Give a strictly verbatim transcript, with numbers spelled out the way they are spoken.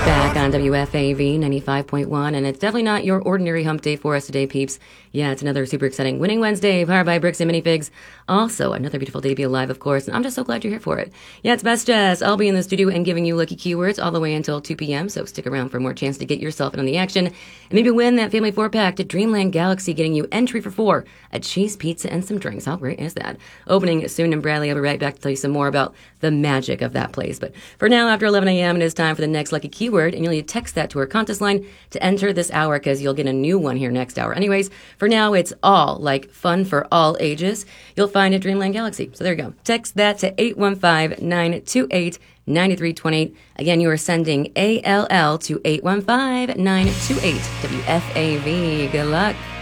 Back on W F A V ninety-five point one, and it's definitely not your ordinary hump day for us today, peeps. Yeah, it's another super exciting Winning Wednesday, powered by Bricks and Minifigs. Also, another beautiful day to be alive, of course, and I'm just so glad you're here for it. Yeah, it's Best Jess. I'll be in the studio and giving you lucky keywords all the way until two p.m., so stick around for more chance to get yourself in on the action and maybe win that family four-pack to Dreamland Galaxy, getting you entry for four, a cheese pizza, and some drinks. How great is that? Opening soon in Bradley. I'll be right back to tell you some more about the magic of that place. But for now, after eleven a.m., it is time for the next lucky keyword, and you'll need to text that to our contest line to enter this hour, because you'll get a new one here next hour. Anyways, for now, it's all, like fun for all ages. You'll find at Dreamland Galaxy. So there you go. Text that to eight one five, nine two eight, nine three two eight. Again, you are sending A L L to eight one five, nine two eight, W F A V. Good luck.